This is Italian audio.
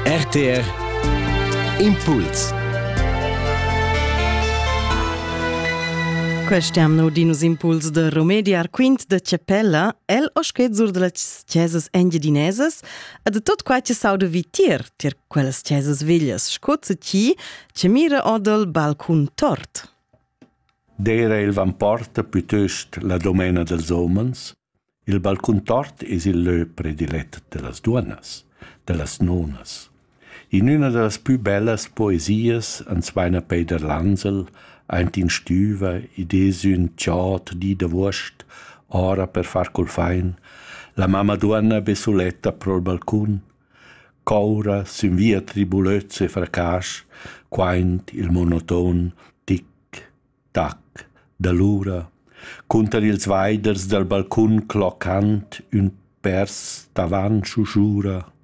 RTR Impuls. Questiam nu dinus impuls de Romedia Arquint de Ciapella, el oschet sur de las chiesas engiadinesas, e de tot quai sau de vitier, tier quellas chiesas veglias, scozza ci mira o del balcun tort. D'era il van porta piuttost la domena dels omens, il balcun tort es il lö predilet de las duonas, de las nonas. In una de las più bellas poesias, en Sveina Peder Lansel, eint in stüva, ides un tjat di de vost, ora per far col fain, la mamma duonna besuletta pro il balcun, coura sin via tribulezze e fracas, quaint il monoton tic-tac da l'ura, contra ils vaiders del balcun cloccant un pers tavan sciusciura.